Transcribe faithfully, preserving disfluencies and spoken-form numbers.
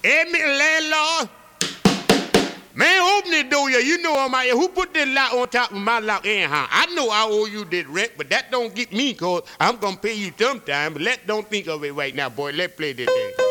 Hey, me landlord. Man, open the door, yeah. You know I'm out here. Who put this lock on top of my lock anyhow? I know I owe you this rent, but that don't get me, cause I'm gonna pay you sometime. But let don't think of it right now, boy. Let's play this thing.